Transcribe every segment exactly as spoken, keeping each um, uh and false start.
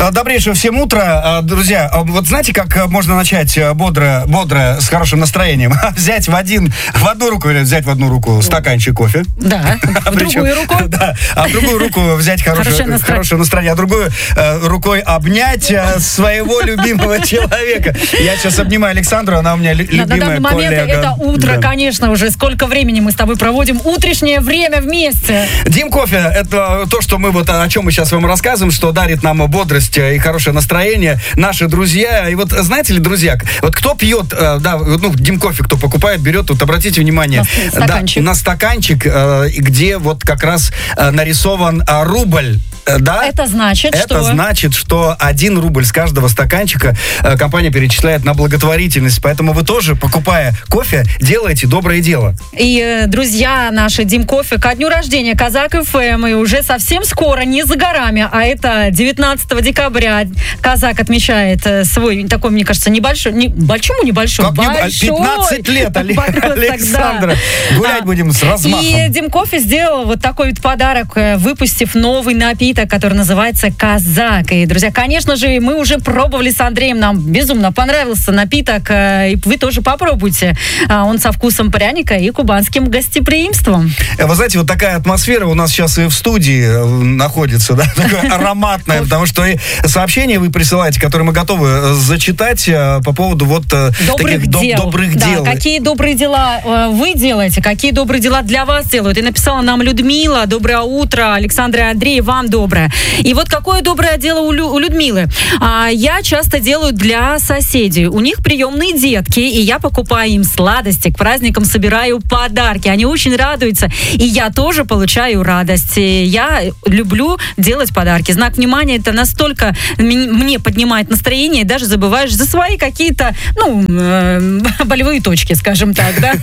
Добрейшего всем утра, друзья. Вот знаете, как можно начать бодро, бодро, с хорошим настроением? Взять в один, в одну руку, или взять в одну руку стаканчик кофе. Да, в другую руку. Да, а в другую руку взять хорошее, хорошее настроение, а другую э, рукой обнять э, своего любимого человека. Я сейчас обнимаю Александру, она у меня лю- любимая коллега. На данный момент это утро, да. Конечно, уже сколько времени мы с тобой проводим утрешнее время вместе. Дим Кофе, это то, что мы вот о чем мы сейчас вам рассказываем, что дарит нам бодрость и хорошее настроение, наши друзья. И вот знаете ли, друзья, вот кто пьет, да, ну, Дим Кофе, кто покупает, берет, вот обратите внимание, на стаканчик, да, на стаканчик, где вот как раз нарисован рубль. Да? Это значит, Это что... Это значит, что один рубль с каждого стаканчика э, компания перечисляет на благотворительность. Поэтому вы тоже, покупая кофе, делаете доброе дело. И, э, друзья наши, Дим Кофе, ко дню рождения Казак эф эм, и уже совсем скоро, не за горами, а это девятнадцатого декабря, Казак отмечает э, свой, такой, мне кажется, небольшой, не, большому небольшой, как большой. пятнадцать лет, Александра. Да. Гулять будем с размахом. И Дим Кофе сделал вот такой вот подарок, выпустив новый напиток, который называется «Казак». И, друзья, конечно же, мы уже пробовали с Андреем, нам безумно понравился напиток, и вы тоже попробуйте. Он со вкусом пряника и кубанским гостеприимством. Вы знаете, вот такая атмосфера у нас сейчас и в студии находится, да, такая ароматная, потому что сообщения вы присылаете, которые мы готовы зачитать по поводу вот таких добрых дел. Какие добрые дела вы делаете, какие добрые дела для вас делают. И написала нам Людмила: доброе утро, Александр и Андрей, вам доброе. И вот какое доброе дело у, Лю, у Людмилы. А, я часто делаю для соседей. У них приемные детки, и я покупаю им сладости. К праздникам собираю подарки. Они очень радуются. И я тоже получаю радость. И я люблю делать подарки. Знак внимания — это настолько мне поднимает настроение, и даже забываешь за свои какие-то, ну, э, болевые точки, скажем так, да?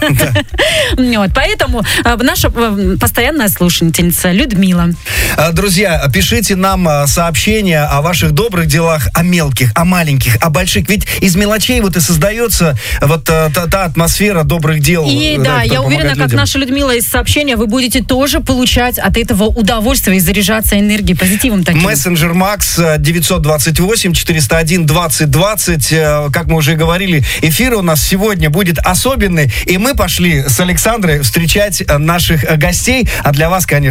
Вот, поэтому наша постоянная слушательница Людмила. Друзья, пишите нам сообщения о ваших добрых делах, о мелких, о маленьких, о больших. Ведь из мелочей вот и создается вот та, та атмосфера добрых дел. И да, да я уверена, людям. Как наша Людмила, из сообщения вы будете тоже получать от этого удовольствие и заряжаться энергией, позитивом таким. Мессенджер Макс девятьсот двадцать восемь четыреста один двадцать двадцать. Как мы уже говорили, эфир у нас сегодня будет особенный. И мы пошли с Александрой встречать наших гостей. А для вас, конечно,